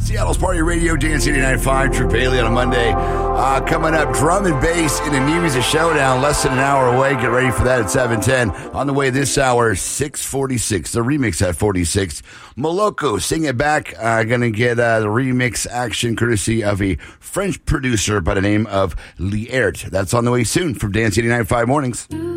Seattle's Party Radio, Dance 89.5, True Bailey on a Monday. Coming up, drum and bass in a new music showdown, less than an hour away. Get ready for that at 7:10. On the way this hour, 6:46, the remix at 46. Moloko, Sing It Back, going to get the remix action courtesy of a French producer by the name of Liert. That's on the way soon from Dance 89.5 Mornings.